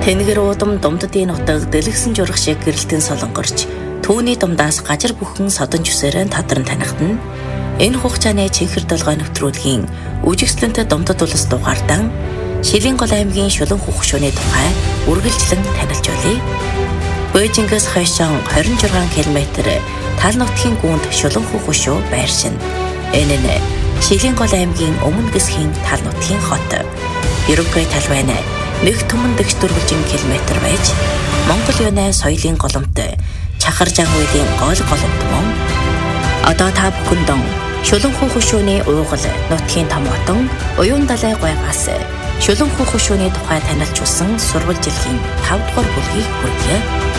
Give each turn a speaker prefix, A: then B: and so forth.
A: Тэнгэр уудам Думддын нутаг дэлгэсэн журах шиг гэрэлтэн солонгорч түүний думдаас гажир бүхэн содон жүсээрэн тадран танигдана. Энэ хугацааны чихэр долгой нэвтрүүлгийн үжигсэлэнтэй Думдад улс дугаардан Шилийн гол аймгийн Шулан хөх хөшөөний тухай үргэлжлэн танилж болъё. Бээжингээс хойшоо 26 км тал нутгийн гүнд Шулан хөх хөшөө байршина. Энэ нь Шилийн гол аймгийн өмнө гэсгийн тал нутгийн хот. Ерөнхий талбай нь нэг түмэн дэгш дөрвөлжин километр байж Монгол юунай соёлын голомт Чахаржаан үеийн гол голомт мөн. Одоо та бүхэндээ Шулан хөх хөшөөний уугал нутгийн том отон уян далай гойгаас Шулан хөх хөшөөний тухай танилцуулсан сурвалжилгийн 5 дугаар бүлгийг хүргье.